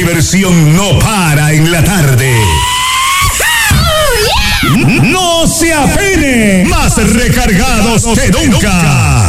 diversión no para en la tarde. No se afine, más recargados que nunca.